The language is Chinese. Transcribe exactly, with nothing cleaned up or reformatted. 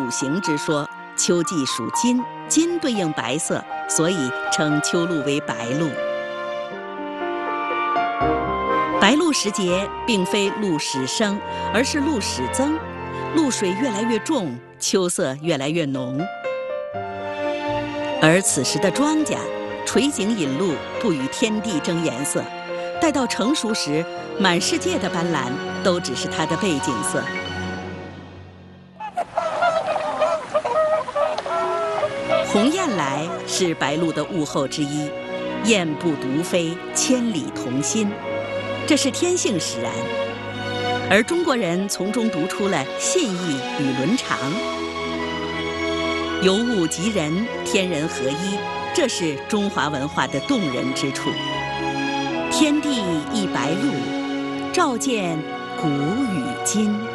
五行之说，秋季属金，金对应白色，所以称秋露为白露。白露时节并非露始生，而是露始增，露水越来越重，秋色越来越浓。而此时的庄稼垂井引露，不与天地争颜色，待到成熟时，满世界的斑斓都只是它的背景色。鸿雁来是白露的物候之一，雁不独飞，千里同心，这是天性使然。而中国人从中读出了信义与伦常，由物及人，天人合一，这是中华文化的动人之处。天地一白露，照见古与今。